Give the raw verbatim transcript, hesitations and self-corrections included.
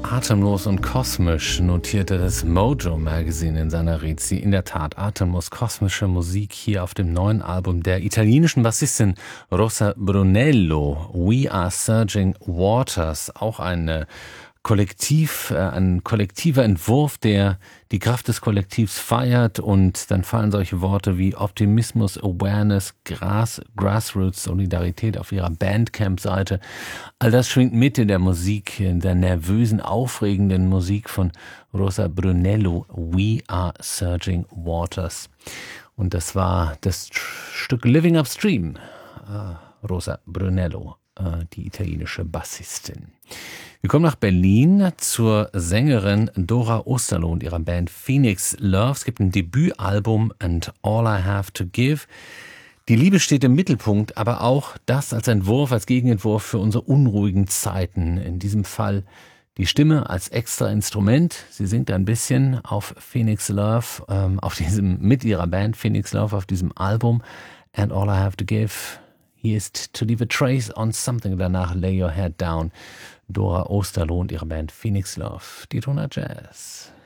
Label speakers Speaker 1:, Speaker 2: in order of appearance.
Speaker 1: Atemlos und kosmisch, notierte das Mojo Magazine in seiner Rezi. In der Tat, atemlos kosmische Musik hier auf dem neuen Album der italienischen Bassistin Rosa Brunello. We Are Surging Waters, auch eine Kollektiv, äh, ein kollektiver Entwurf, der die Kraft des Kollektivs feiert, und dann fallen solche Worte wie Optimismus, Awareness, Grass, Grassroots, Solidarität auf ihrer Bandcamp-Seite. All das schwingt mit in der Musik, in der nervösen, aufregenden Musik von Rosa Brunello, We Are Surging Waters. Und das war das Stück Living Upstream, äh, Rosa Brunello, äh, die italienische Bassistin. Wir kommen nach Berlin zur Sängerin Dora Osterloh und ihrer Band Phoenix Love. Es gibt ein Debütalbum, And All I Have to Give. Die Liebe steht im Mittelpunkt, aber auch das als Entwurf, als Gegenentwurf für unsere unruhigen Zeiten. In diesem Fall die Stimme als extra Instrument. Sie singt ein bisschen auf Phoenix Love, ähm, auf diesem, mit ihrer Band Phoenix Love auf diesem Album. And All I Have to Give. Hier ist To Leave a Trace on Something, danach Lay Your Head Down. Dora Osterloh und ihre Band Phoenix Love, die Donau Jazz.